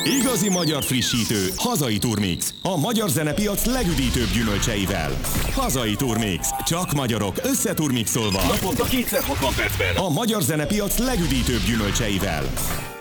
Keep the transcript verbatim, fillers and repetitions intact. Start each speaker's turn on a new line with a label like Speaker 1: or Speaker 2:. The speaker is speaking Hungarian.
Speaker 1: Igazi magyar frissítő, hazai turmix. A magyar zenepiac legüdítőbb gyümölcseivel. Hazai turmix. Csak magyarok összeturmixolva.
Speaker 2: Naponta kétszer hatvan percben.
Speaker 1: A magyar zenepiac legüdítőbb gyümölcseivel.